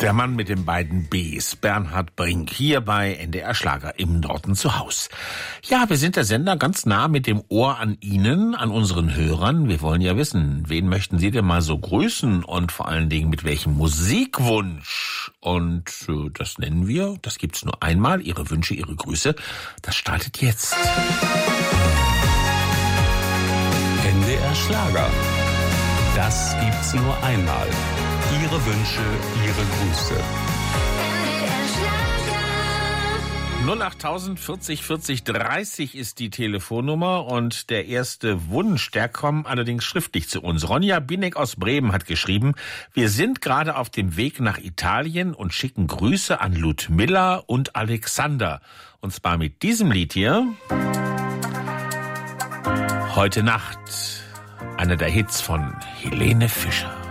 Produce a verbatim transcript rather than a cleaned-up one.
Der Mann mit den beiden Bs, Bernhard Brink, hier bei N D R Schlager im Norden zu Haus. Ja, wir sind der Sender ganz nah mit dem Ohr an Ihnen, an unseren Hörern. Wir wollen ja wissen, wen möchten Sie denn mal so grüßen und vor allen Dingen mit welchem Musikwunsch? Und äh, das nennen wir, das gibt's nur einmal, Ihre Wünsche, Ihre Grüße. Das startet jetzt. N D R Schlager. Das gibt's nur einmal. Ihre Wünsche, Ihre Grüße. null acht tausend vierzig vierzig dreißig ist die Telefonnummer und der erste Wunsch, der kommt allerdings schriftlich zu uns. Ronja Binek aus Bremen hat geschrieben, wir sind gerade auf dem Weg nach Italien und schicken Grüße an Ludmilla und Alexander. Und zwar mit diesem Lied hier. Heute Nacht, einer der Hits von Helene Fischer.